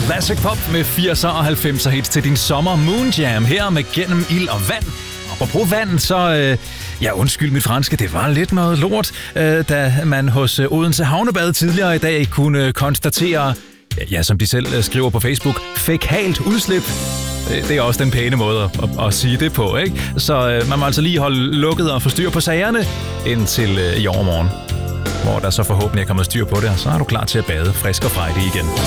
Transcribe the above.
Classic pop med 80'er og 90'er hits til din sommer Moonjam her med Gennem ild og vand. Og på vand, så... undskyld mit franske, det var lidt noget lort, da man hos Odense Havnebad tidligere i dag kunne konstatere, som de selv skriver på Facebook, fækalt udslip. Det er også den pæne måde at sige det på, ikke? Så man må altså lige holde lukket og få styr på sagerne indtil i overmorgen, hvor der så forhåbentlig er kommet styr på det, og så er du klar til at bade frisk og frejdig igen.